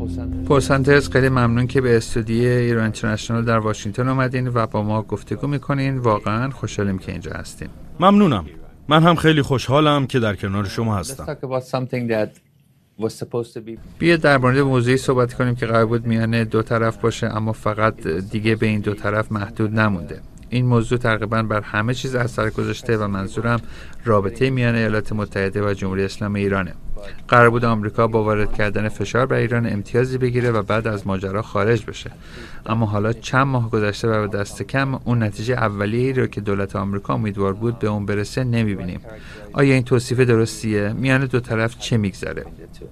پول سانتز، خیلی ممنون که به استودیو ایران اینترنشنال در واشنگتن اومدین و با ما گفتگو میکنین. واقعا خوشحالیم که اینجا هستیم. ممنونم. من هم خیلی خوشحالم که در کنار شما هستم. بیا در مورد موضوعی صحبت کنیم که قرار بود میان دو طرف باشه، اما فقط دیگه به این دو طرف محدود نمونده. این موضوع تقریبا بر همه چیز اثر گذاشته و منظورم رابطه میان ایالات متحده و جمهوری اسلامی ایرانه. قرار بود آمریکا با وارد کردن فشار بر ایران امتیازی بگیره و بعد از ماجرا خارج بشه، اما حالا چند ماه گذشته و به دست کم اون نتیجه اولیه‌ای رو که دولت آمریکا امیدوار بود به اون برسه نمیبینیم. آیا این توصیف درستیه؟ میان دو طرف چه میگذره؟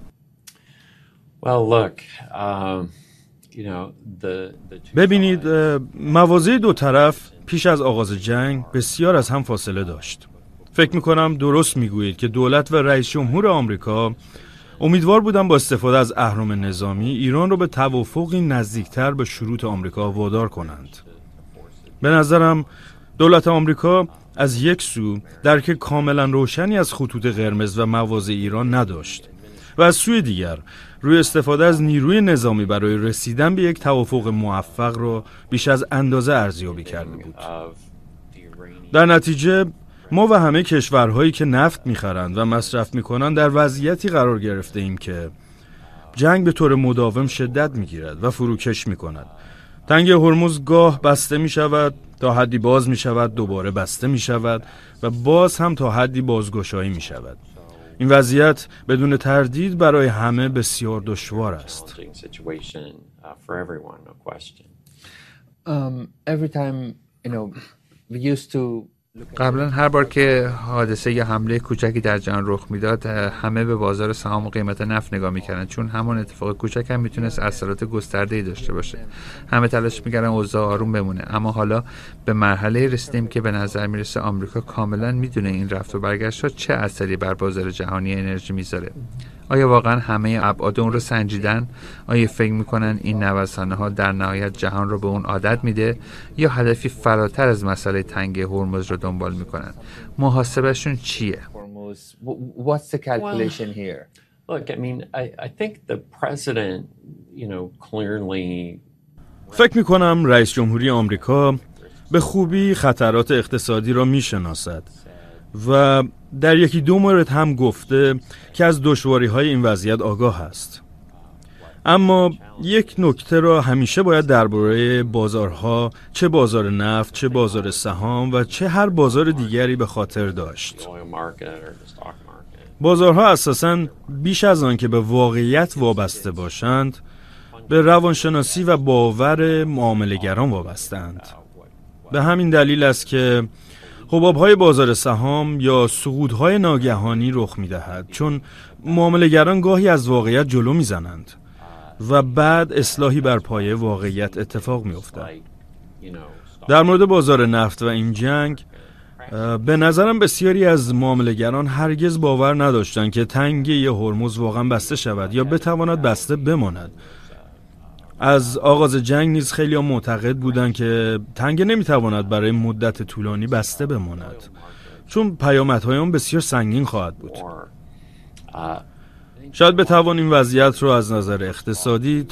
ببینید، مواضع دو طرف پیش از آغاز جنگ بسیار از هم فاصله داشت. فکر میکنم درست میگویید که دولت و رئیس جمهور آمریکا امیدوار بودن با استفاده از اهرم نظامی ایران رو به توافقی نزدیکتر به شروط آمریکا وادار کنند. به نظرم دولت آمریکا از یک سو درک کاملا روشنی از خطوط قرمز و مواضع ایران نداشت و از سوی دیگر روی استفاده از نیروی نظامی برای رسیدن به یک توافق موفق رو بیش از اندازه ارزیابی کرده بود. در نتیجه ما و همه کشورهایی که نفت می‌خرند و مصرف می‌کنند در وضعیتی قرار گرفته ایم که جنگ به طور مداوم شدت می‌گیرد و فروکش می‌کند. تنگه هرمز گاه بسته می‌شود، تا حدی باز می‌شود، دوباره بسته می‌شود و باز هم تا حدی بازگشایی می‌شود. این وضعیت بدون تردید برای همه بسیار دشوار است. قبلا هر بار که حادثه یا حمله کوچکی در جهان رخ میداد، همه به بازار سهام و قیمت نفت نگاه میکردن، چون همون اتفاق کوچک هم میتونست اثرات گسترده‌ای داشته باشه. همه تلاش میکردن اوضاع آروم بمونه، اما حالا به مرحله رسیدیم که به نظر میرسه آمریکا کاملا میدونه این رفت و برگشت‌ها چه اثری بر بازار جهانی انرژی میذاره. آیا واقعا همه ابعاد اون رو سنجیدن؟ آیا فکر میکنن این نوسان‌ها در نهایت جهان رو به اون عادت میده یا هدفی فراتر از مسئله تنگه هرمز رو دنبال میکنن؟ محاسبهشون چیه؟ What's the calculation here? Look, I mean, I think the president, clearly. فکر میکنم رئیس جمهوری آمریکا به خوبی خطرات اقتصادی را میشناسد و در یکی دو مورد هم گفته که از دشواری‌های این وضعیت آگاه است. اما یک نکته را همیشه باید درباره بازارها، چه بازار نفت، چه بازار سهام و چه هر بازار دیگری به خاطر داشت. بازارها اساساً بیش از آن که به واقعیت وابسته باشند، به روانشناسی و باور معامله‌گران وابسته‌اند. به همین دلیل است که حباب‌های بازار سهام یا سقوط‌های ناگهانی رخ می‌دهد، چون معامله‌گران گاهی از واقعیت جلو می‌زنند و بعد اصلاحی بر پایه واقعیت اتفاق می‌افتد. در مورد بازار نفت و این جنگ، به نظرم بسیاری از معامله‌گران هرگز باور نداشتند که تنگه هرمز واقعا بسته شود یا بتواند بسته بماند. از آغاز جنگ نیز خیلی ها معتقد بودند که تنگه نمیتواند برای مدت طولانی بسته بماند، چون پیامدهای آن بسیار سنگین خواهد بود. شاید بتوان این وضعیت را از نظر اقتصادی